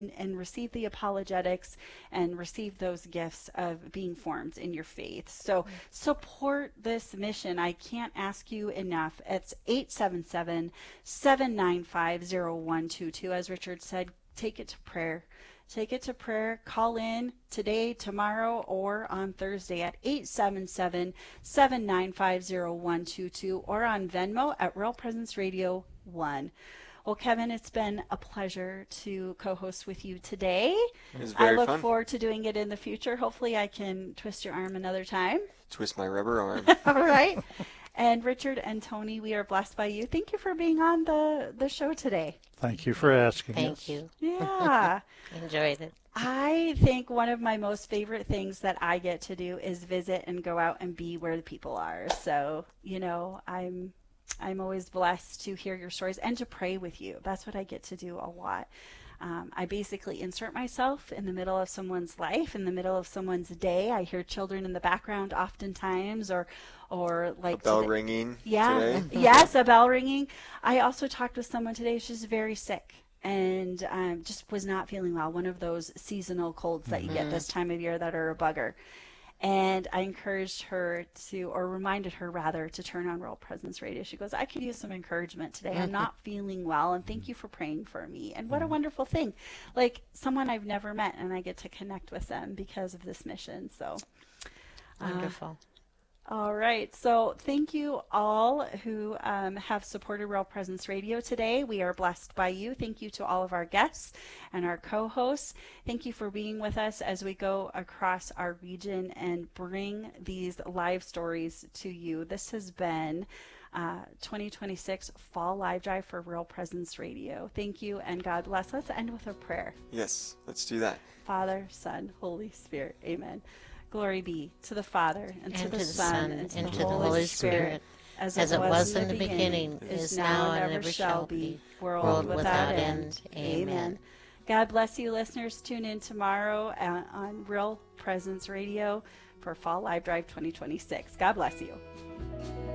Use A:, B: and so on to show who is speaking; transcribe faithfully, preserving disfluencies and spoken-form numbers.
A: and receive the apologetics and receive those gifts of being formed in your faith. So support this mission. I can't ask you enough. It's eight seven seven, seven nine five, zero one two two. As Richard said, take it to prayer. Take it to prayer. Call in today, tomorrow, or on Thursday at eight seven seven, seven nine five, zero one two two or on Venmo at Real Presence Radio one. Well, Kevin, it's been a pleasure to co-host with you today.
B: It was
A: I
B: very
A: look
B: fun.
A: forward to doing it in the future. Hopefully I can twist your arm another time.
B: Twist my rubber arm.
A: All right. And Richard and Tony, we are blessed by you. Thank you for being on the, the show today.
C: Thank you for asking
D: Thank
C: us.
D: you.
A: Yeah.
D: Enjoyed it.
A: I think one of my most favorite things that I get to do is visit and go out and be where the people are. So, you know, I'm I'm always blessed to hear your stories and to pray with you. That's what I get to do a lot. Um, I basically insert myself in the middle of someone's life, in the middle of someone's day. I hear children in the background oftentimes, or, or like
B: A bell
A: today-
B: ringing
A: Yeah,
B: today.
A: yes, a bell ringing. I also talked with someone today. She's very sick and um, just was not feeling well. One of those seasonal colds that you get this time of year that are a bugger. And I encouraged her to, or reminded her rather, to turn on Real Presence Radio. She goes, I could use some encouragement today. I'm not feeling well, and thank you for praying for me. And what a wonderful thing. Like someone I've never met, and I get to connect with them because of this mission. So, uh,
D: Wonderful.
A: all right. So thank you all who um, have supported Real Presence Radio today. We are blessed by you. Thank you to all of our guests and our co-hosts. Thank you for being with us as we go across our region and bring these live stories to you. This has been uh, twenty twenty-six Fall Live Drive for Real Presence Radio. Thank you, and God bless us. End with a prayer.
B: Yes, let's do that.
A: Father, Son, Holy Spirit. Amen. Glory be to the Father, and,
D: And
A: to the Son, and to the Holy Spirit, as,
D: as it was in the beginning,
A: is now, and ever shall be, world without end. Amen. God bless you, listeners. Tune in tomorrow uh, on Real Presence Radio for Fall Live Drive twenty twenty-six. God bless you.